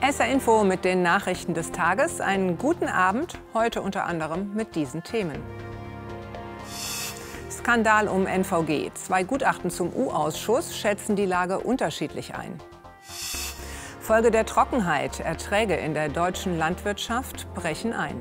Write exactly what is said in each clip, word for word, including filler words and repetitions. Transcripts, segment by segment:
S R Info mit den Nachrichten des Tages. Einen guten Abend, heute unter anderem mit diesen Themen. Skandal um N V G. Zwei Gutachten zum U-Ausschuss schätzen die Lage unterschiedlich ein. Folge der Trockenheit. Erträge in der deutschen Landwirtschaft brechen ein.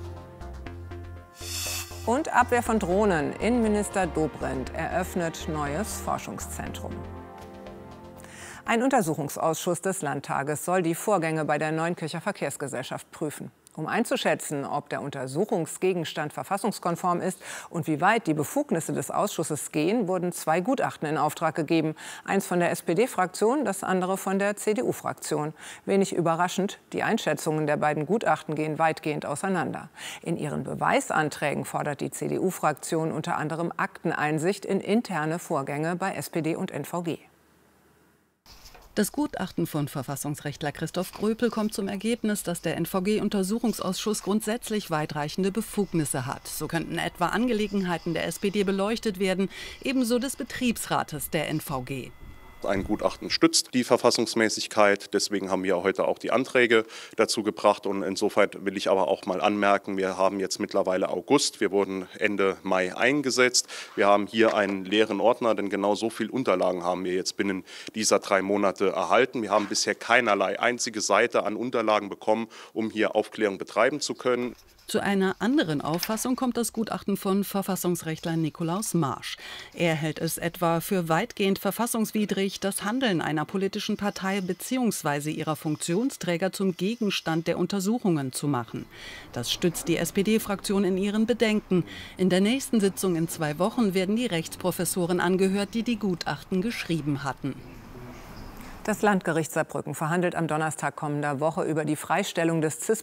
Und Abwehr von Drohnen. Innenminister Dobrindt eröffnet neues Forschungszentrum. Ein Untersuchungsausschuss des Landtages soll die Vorgänge bei der Neunkircher Verkehrsgesellschaft prüfen. Um einzuschätzen, ob der Untersuchungsgegenstand verfassungskonform ist und wie weit die Befugnisse des Ausschusses gehen, wurden zwei Gutachten in Auftrag gegeben. Eins von der S P D-Fraktion, das andere von der C D U-Fraktion. Wenig überraschend, die Einschätzungen der beiden Gutachten gehen weitgehend auseinander. In ihren Beweisanträgen fordert die C D U-Fraktion unter anderem Akteneinsicht in interne Vorgänge bei S P D und N V G. Das Gutachten von Verfassungsrechtler Christoph Gröpel kommt zum Ergebnis, dass der N V G-Untersuchungsausschuss grundsätzlich weitreichende Befugnisse hat. So könnten etwa Angelegenheiten der S P D beleuchtet werden, ebenso des Betriebsrates der N V G. Ein Gutachten stützt die Verfassungsmäßigkeit. Deswegen haben wir heute auch die Anträge dazu gebracht. Und insofern will ich aber auch mal anmerken, wir haben jetzt mittlerweile August. Wir wurden Ende Mai eingesetzt. Wir haben hier einen leeren Ordner, denn genau so viele Unterlagen haben wir jetzt binnen dieser drei Monate erhalten. Wir haben bisher keinerlei einzige Seite an Unterlagen bekommen, um hier Aufklärung betreiben zu können. Zu einer anderen Auffassung kommt das Gutachten von Verfassungsrechtler Nikolaus Marsch. Er hält es etwa für weitgehend verfassungswidrig, das Handeln einer politischen Partei bzw. ihrer Funktionsträger zum Gegenstand der Untersuchungen zu machen. Das stützt die S P D-Fraktion in ihren Bedenken. In der nächsten Sitzung in zwei Wochen werden die Rechtsprofessoren angehört, die die Gutachten geschrieben hatten. Das Landgericht Saarbrücken verhandelt am Donnerstag kommender Woche über die Freistellung des C I S